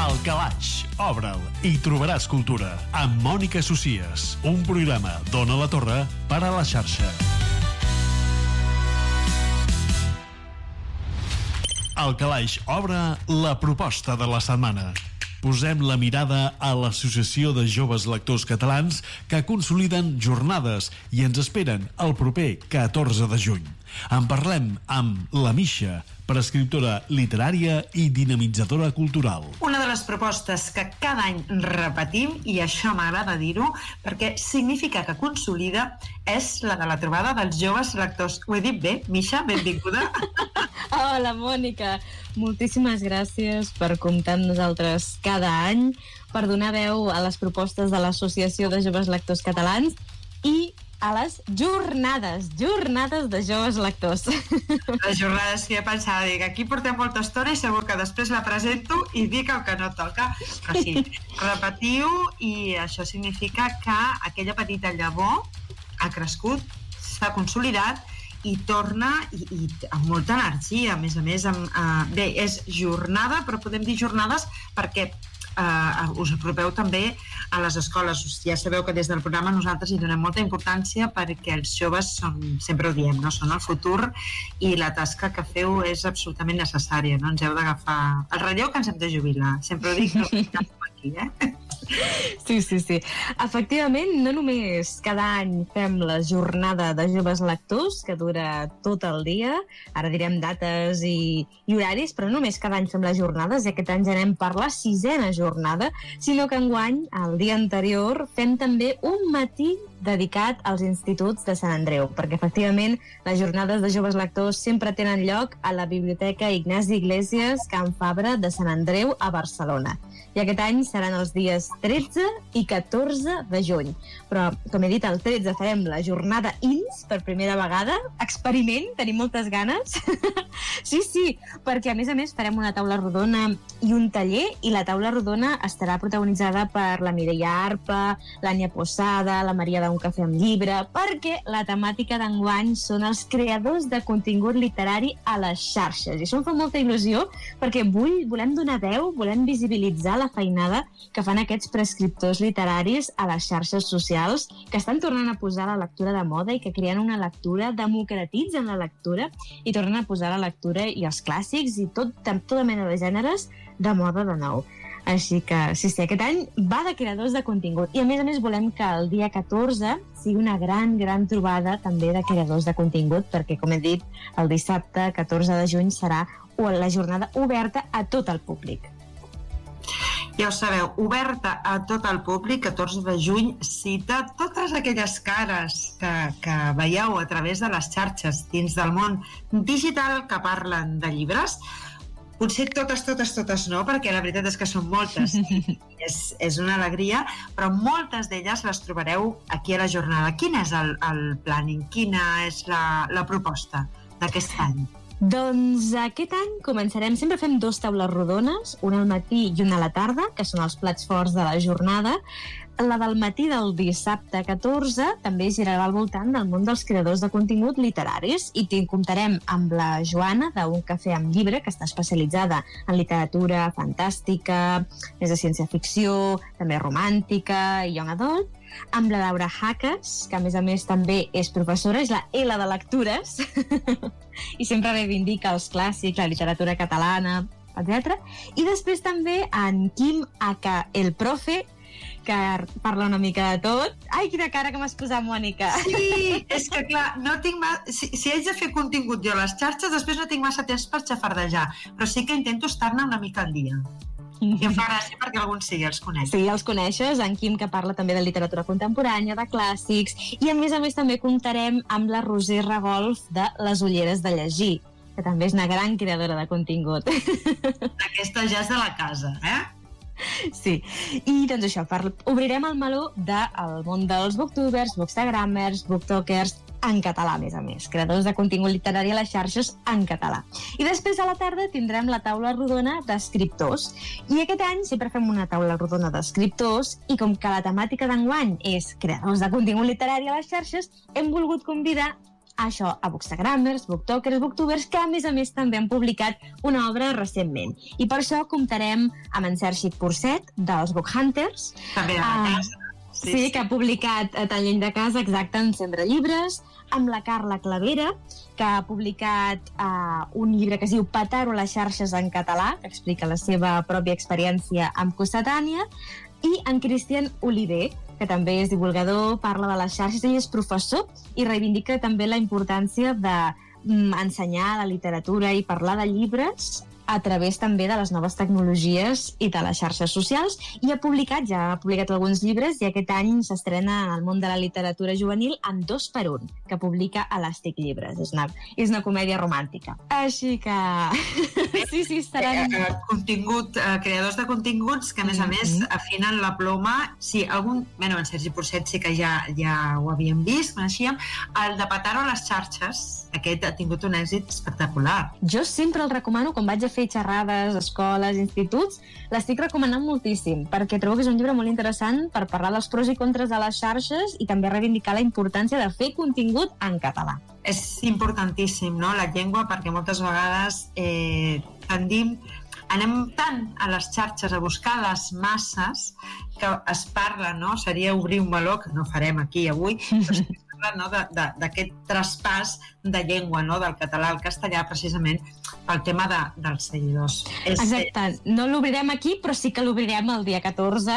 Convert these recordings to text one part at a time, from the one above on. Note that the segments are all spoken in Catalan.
El Calaix, obre'l i trobaràs cultura. Amb Mònica Socies, un programa d'Ona la Torre per a la xarxa. El Calaix obre la proposta de la setmana. Posem la mirada a l'Associació de Joves Lectors Catalans que consoliden jornades i ens esperen el proper 14 de juny. En parlem amb la Misha, prescriptora literària i dinamitzadora cultural. Una de les propostes que cada any repetim, i això m'agrada dir-ho, perquè significa que consolida, és la de la trobada dels joves lectors. Ho he dit bé, Misha? Benvinguda. Hola, Mònica. Moltíssimes gràcies per comptar amb nosaltres cada any, per donar veu a les propostes de l'Associació de Joves Lectors Catalans i a les jornades de joves lectors. Les jornades que jo pensava, dic, aquí portem molta estona i segur que després la presento i dic el que no toca. Però sí, repetiu, i això significa que aquella petita llavor ha crescut, s'ha consolidat i torna i amb molta energia. A més, bé, és jornada, però podem dir jornades perquè us apropeu també a les escoles. Ja sabeu que des del programa nosaltres hi donem molta importància perquè els joves sempre ho diem, no? Són el futur i la tasca que feu és absolutament necessària, no? Ens heu d'agafar el relleu que ens hem de jubilar. Sempre ho dic, no estem aquí, Sí. Efectivament, no només cada any fem la jornada de joves lectors, que dura tot el dia, ara direm dates i horaris, però no només cada any fem les jornades, i aquest any ja anem per la 6ª jornada, sinó que enguany, el dia anterior, fem també un matí dedicat als instituts de Sant Andreu, perquè efectivament les jornades de joves lectors sempre tenen lloc a la Biblioteca Ignasi Iglesias Can Fabra de Sant Andreu a Barcelona. I aquest any seran els dies 13 i 14 de juny. Però, com he dit, el 13 farem la jornada INS per primera vegada. Experiment, tenim moltes ganes. Sí, perquè a més farem una taula rodona i un taller, i la taula rodona estarà protagonitzada per la Mireia Arpa, l'Ània Posada, la Maria d'un Cafè amb Llibre, perquè la temàtica d'enguany són els creadors de contingut literari a les xarxes. I això em fa molta il·lusió, perquè volem donar veu, volem visibilitzar la feinada que fan aquests prescriptors literaris a les xarxes socials, que estan tornant a posar la lectura de moda i que creen una lectura, democratitzen la lectura i tornen a posar la lectura i els clàssics i tota mena de gèneres de moda de nou. Així que, sí, aquest any va de creadors de contingut. I a més volem que el dia 14 sigui una gran trobada també de creadors de contingut, perquè, com he dit, el dissabte 14 de juny serà la jornada oberta a tot el públic. Ja ho sabeu, oberta a tot el públic, 14 de juny, cita totes aquelles cares que veieu a través de les xarxes dins del món digital que parlen de llibres. Potser totes no, perquè la veritat és que són moltes i és una alegria, però moltes d'elles les trobareu aquí a la jornada. Quin és el planning? Quina és la proposta d'aquest any? Doncs aquest any començarem, sempre fem 2 taules rodones, una al matí i una a la tarda, que són els plats forts de la jornada. La del matí del dissabte 14 també girarà al voltant del món dels creadors de contingut literaris, i comptarem amb la Joana d'un Cafè amb Llibre, que està especialitzada en literatura fantàstica, més de ciència-ficció, també romàntica i young adult, amb la Laura Hackes, que a més també és professora, és la L de lectures i sempre reivindica els clàssics, la literatura catalana, etc. I després també en Quim aka el profe, que parla una mica de tot. Ai, quina cara que m'has posat, Mònica. Sí, és que clar, no tinc si haig de fer contingut jo a les xarxes, després no tinc massa temps per xafardejar, però sí que intento estar-ne una mica al dia. I em fa gràcia perquè alguns sí, els coneix. Sí, els coneixes, en Quim, que parla també de literatura contemporània, de clàssics, i a més també comptarem amb la Roser Regolf de Les ulleres de llegir, que també és una gran creadora de contingut. Aquesta ja és de la casa, Sí, i doncs això, obrirem el meló del món dels booktubers, bookstagrammers, booktokers, en català, a més, creadors de contingut literari a les xarxes en català. I després a la tarda tindrem la taula rodona d'escriptors. I aquest any sempre fem una taula rodona d'escriptors, i com que la temàtica d'enguany és creadors de contingut literari a les xarxes, hem volgut convidar això, a Bookstagrammers, Booktokers, Booktubers, que a més també han publicat una obra recentment. I per això comptarem amb en Sergi Porcet, dels Book Hunters. També de la casa. Sí, que ha publicat Tan lluny de casa, exacte, en Sembra Llibres, amb la Carla Clavera, que ha publicat un llibre que es diu Petar-ho a les xarxes en català, que explica la seva pròpia experiència amb Cossetània, i en Cristian Oliver, que també és divulgador, parla de les xarxes, ell és professor i reivindica també la importància d'ensenyar la literatura i parlar de llibres a través també de les noves tecnologies i de les xarxes socials, i ja ha publicat alguns llibres, i aquest any s'estrena en el món de la literatura juvenil amb 2x1, que publica Elàstic Llibres. És una comèdia romàntica. Així que... sí, estaran... Creadors de continguts que, a més, afinen la ploma. Sí, en Sergi Porcet sí que ja ho havíem vist, coneixíem. El de Petar-ho a les xarxes, aquest ha tingut un èxit espectacular. Jo sempre el recomano quan vaig a fer xerrades, escoles, instituts, l'estic recomanant moltíssim, perquè trobo que és un llibre molt interessant per parlar dels pros i contres de les xarxes i també reivindicar la importància de fer contingut en català. És importantíssim, no?, la llengua, perquè moltes vegades anem tant a les xarxes a buscar les masses que es parla, no? Seria obrir un meló, que no farem aquí avui, però d'aquest traspàs de llengua, no?, del català al castellà, precisament pel tema dels seguidors. Exacte, no l'obrirem aquí, però sí que l'obrirem el dia 14.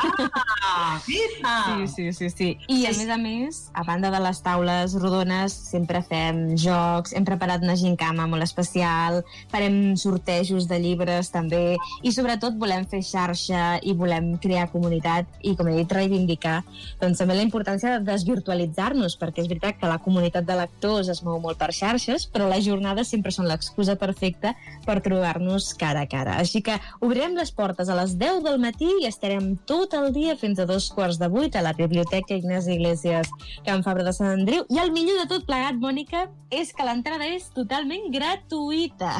Mira! Sí. I a més, a banda de les taules rodones, sempre fem jocs, hem preparat una gincama molt especial, farem sortejos de llibres també, i sobretot volem fer xarxa i volem crear comunitat i, com he dit, reivindicar doncs també la importància de desvirtualitzar-nos, perquè és veritat que la comunitat de lectors es mou molt per xarxes, però les jornades sempre són l'excusa perfecta per trobar-nos cara a cara. Així que obrirem les portes a les 10 del matí i estarem tot el dia fins a 7:45 a la Biblioteca Ignasi Iglesias Can Fabra de Sant Andreu. I el millor de tot plegat, Mònica, és que l'entrada és totalment gratuïta.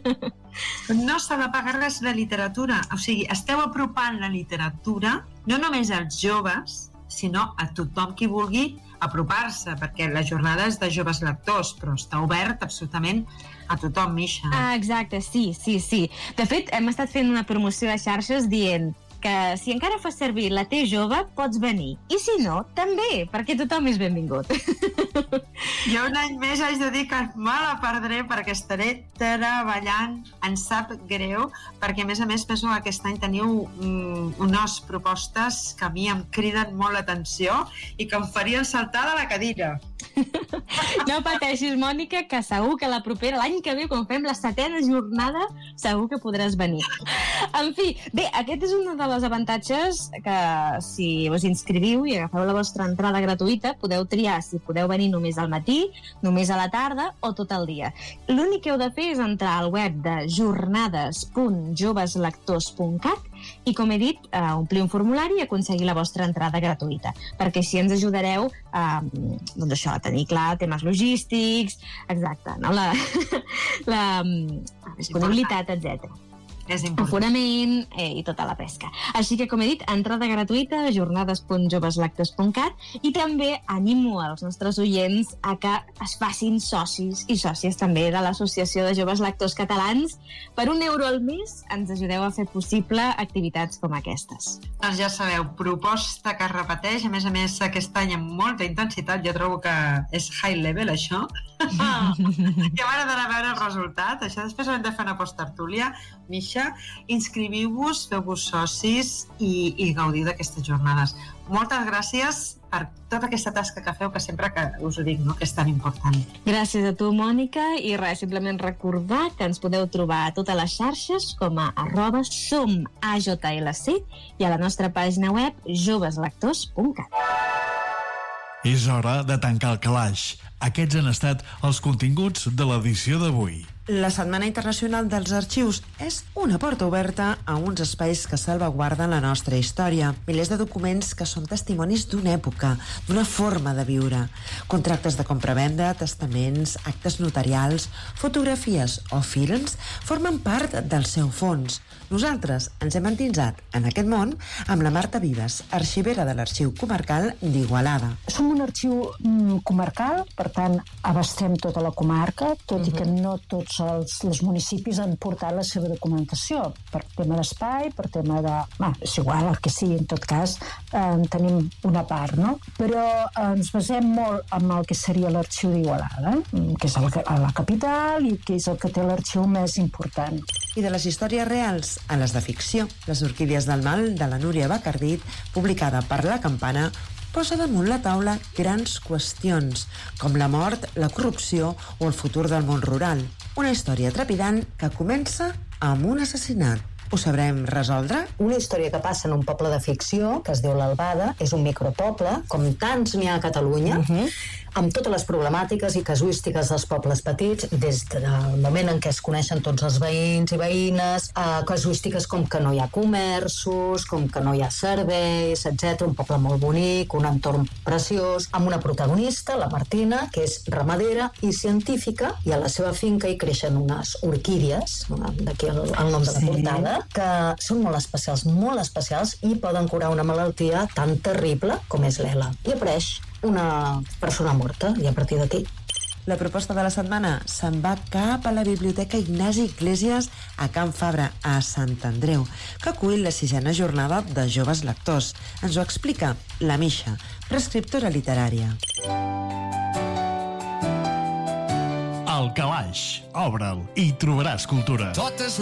No s'ha de pagar res la literatura. O sigui, esteu apropant la literatura no només als joves, sinó a tothom qui vulgui apropar-se, perquè la jornada és de joves lectors, però està obert absolutament a tothom, Misha. Exacte, sí. De fet, hem estat fent una promoció a xarxes dient que si encara fas servir la T jove, pots venir. I si no, també, perquè tothom és benvingut. Jo un any més haig de dir que me la perdré perquè estaré treballant, em sap greu, perquè a més penso que aquest any teniu unes propostes que a mi em criden molt l'atenció i que em farien saltar de la cadira. No pateixis, Mònica, que segur que la propera, l'any que ve, quan fem la 7ª jornada, segur que podràs venir. En fi, bé, aquest és un dels avantatges que si us inscriviu i agafeu la vostra entrada gratuïta, podeu triar si podeu venir només al matí, només a la tarda o tot el dia. L'únic que heu de fer és entrar al web de jornades.joveslectors.cat i, com he dit, omplir un formulari i aconseguir la vostra entrada gratuïta, perquè així ens ajudareu doncs això, a tenir clar temes logístics, exacte, no? la disponibilitat, etc. Aforament i tota la pesca. Així que, com he dit, entrada gratuïta a jornades.joveslectors.cat, i també animo als nostres oients a que es facin socis i sòcies també de l'Associació de Joves Lectors Catalans. Per €1 al mes ens ajudeu a fer possible activitats com aquestes. Doncs ja sabeu, proposta que es repeteix, a més aquest any amb molta intensitat, jo trobo que és high level això. Ja m'agradarà veure el resultat. Això després hem de fer una posttertúlia. Misha, inscriviu-vos, feu-vos socis i gaudiu d'aquestes jornades. Moltes gràcies per tota aquesta tasca que feu, que sempre que us ho dic, no?, que és tan important. Gràcies a tu, Mònica, i res, simplement recordar que ens podeu trobar a totes les xarxes com a @somajlc i a la nostra pàgina web joveslectors.cat. És hora de tancar el calaix. Aquests han estat els continguts de l'edició d'avui. La Setmana Internacional dels Arxius és una porta oberta a uns espais que salvaguarden la nostra història. Milers de documents que són testimonis d'una època, d'una forma de viure. Contractes de compra-venda, testaments, actes notarials, fotografies o films formen part del seu fons. Nosaltres ens hem endinsat en aquest món amb la Marta Vives, arxivera de l'Arxiu Comarcal d'Igualada. Som un arxiu comarcal, per tant, abastem tota la comarca, tot i que no tots els municipis han portat la seva documentació, per tema d'espai, per tema de... és igual, el que sigui, en tot cas, tenim una part, no? Però ens basem molt en el que seria l'Arxiu d'Igualada, que és a la capital i que és el que té l'arxiu més important. I de les històries reals a les de ficció. Les orquídies del mal, de la Núria Bacardit, publicada per La Campana, posa damunt la taula grans qüestions, com la mort, la corrupció o el futur del món rural. Una història trepidant que comença amb un assassinat. Ho sabrem resoldre? Una història que passa en un poble de ficció, que es diu l'Albada, és un micropoble, com tants n'hi ha a Catalunya, amb totes les problemàtiques i casuístiques dels pobles petits, des del moment en què es coneixen tots els veïns i veïnes, casuístiques com que no hi ha comerços, com que no hi ha serveis, etc. Un poble molt bonic, un entorn preciós, amb una protagonista, la Martina, que és ramadera i científica, i a la seva finca hi creixen unes orquídies, d'aquí el nom de la portada, que són molt especials i poden curar una malaltia tan terrible com és l'ELA. I apareix una persona morta, i a partir d'aquí... La proposta de la setmana se'n va cap a la Biblioteca Ignasi Iglesias a Can Fabra, a Sant Andreu, que acull la 6a jornada de joves lectors. Ens ho explica la Misha, prescriptora literària. El Calaix, obre'l i trobaràs cultura. Totes